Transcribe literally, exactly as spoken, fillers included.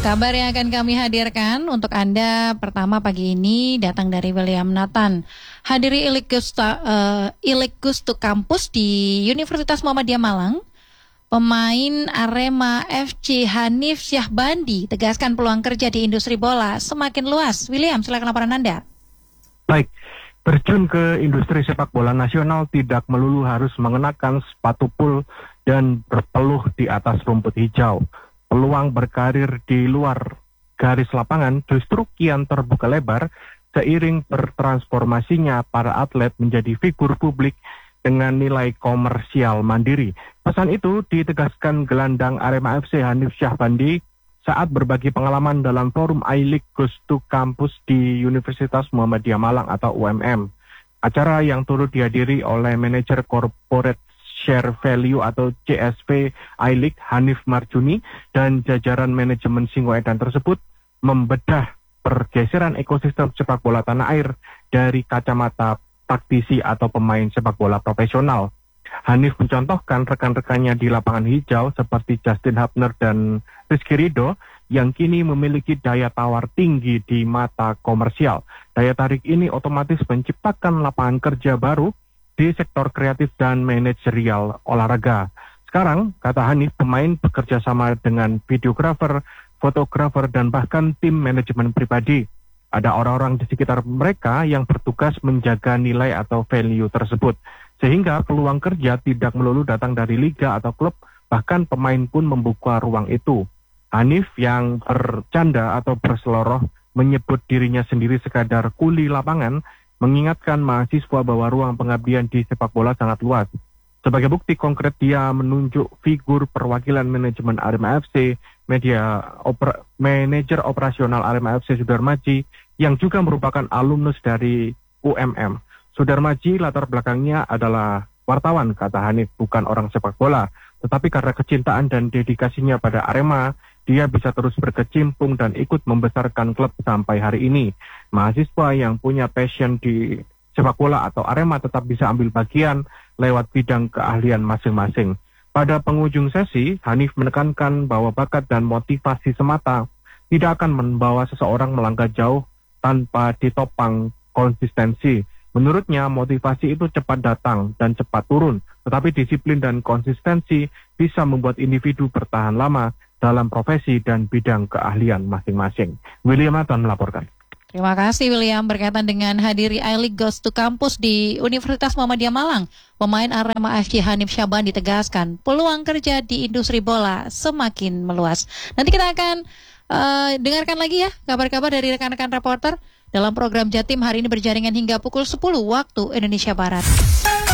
Kabar yang akan kami hadirkan untuk Anda pertama pagi ini datang dari William Nathan. Hadiri Ilik Gustu, uh, Ilik Gustu Kampus di Universitas Muhammadiyah Malang. Pemain Arema F C Hanif Syahbandi tegaskan peluang kerja di industri bola semakin luas. William, silakan laporan Anda. Baik, terjun ke industri sepak bola nasional tidak melulu harus mengenakan sepatu pul dan berpeluh di atas rumput hijau. Peluang berkarir di luar garis lapangan justru kian terbuka lebar seiring bertransformasinya para atlet menjadi figur publik dengan nilai komersial mandiri. Pesan itu ditegaskan gelandang Arema F C Hanif Syahbandi saat berbagi pengalaman dalam forum Ilik Gustu Kampus di Universitas Muhammadiyah Malang atau U M M. Acara yang turut dihadiri oleh manajer corporate Share Value atau C S V Ilik Hanif Marjuni dan jajaran manajemen Singoedan tersebut membedah pergeseran ekosistem sepak bola tanah air dari kacamata praktisi atau pemain sepak bola profesional. Hanif mencontohkan rekan-rekannya di lapangan hijau seperti Justin Hubner dan Rizky Ridho yang kini memiliki daya tawar tinggi di mata komersial. Daya tarik ini otomatis menciptakan lapangan kerja baru di sektor kreatif dan manajerial olahraga. Sekarang, kata Hanif, pemain bekerja sama dengan videografer, fotografer, dan bahkan tim manajemen pribadi. Ada orang-orang di sekitar mereka yang bertugas menjaga nilai atau value tersebut. Sehingga peluang kerja tidak melulu datang dari liga atau klub, bahkan pemain pun membuka ruang itu. Hanif yang bercanda atau berseloroh menyebut dirinya sendiri sekadar kuli lapangan, mengingatkan mahasiswa bahwa ruang pengabdian di sepak bola sangat luas. Sebagai bukti konkret, dia menunjuk figur perwakilan manajemen Arema F C, media oper, manajer operasional Arema F C Sudarmaji, yang juga merupakan alumnus dari U M M. Sudarmaji latar belakangnya adalah wartawan, kata Hanif, bukan orang sepak bola. Tetapi karena kecintaan dan dedikasinya pada Arema, dia bisa terus berkecimpung dan ikut membesarkan klub sampai hari ini. Mahasiswa yang punya passion di sepak bola atau Arema tetap bisa ambil bagian lewat bidang keahlian masing-masing. Pada penghujung sesi, Hanif menekankan bahwa bakat dan motivasi semata tidak akan membawa seseorang melangkah jauh tanpa ditopang konsistensi. Menurutnya, motivasi itu cepat datang dan cepat turun, tetapi disiplin dan konsistensi bisa membuat individu bertahan lama dalam profesi dan bidang keahlian masing-masing. William Nathan melaporkan. Terima kasih William. Berkaitan dengan hadiri Ilik Gustu Kampus di Universitas Muhammadiyah Malang, pemain Arema F C Hanif Syahbandi ditegaskan peluang kerja di industri bola semakin meluas. Nanti kita akan uh, dengarkan lagi ya kabar-kabar dari rekan-rekan reporter dalam program Jatim hari ini berjaringan hingga pukul sepuluh waktu Indonesia Barat.